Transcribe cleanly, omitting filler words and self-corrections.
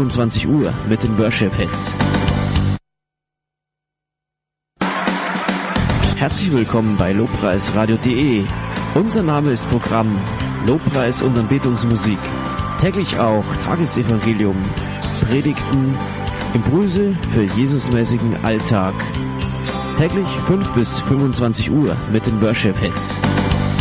25 Uhr mit den Worship Hits. Herzlich willkommen bei lobpreisradio.de. Unser Name ist Programm Lobpreis und Anbetungsmusik. Täglich auch Tagesevangelium, Predigten, Impulse für Jesusmäßigen Alltag. Täglich 5 bis 25 Uhr mit den Worship Hits.